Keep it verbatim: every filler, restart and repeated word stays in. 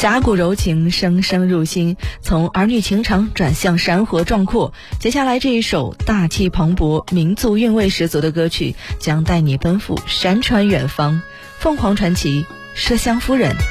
侠骨柔情声声入心，从儿女情长转向山河壮阔。接下来这一首大气磅礴、民族韵味十足的歌曲，将带你奔赴山川远方。凤凰传奇，麝香夫人。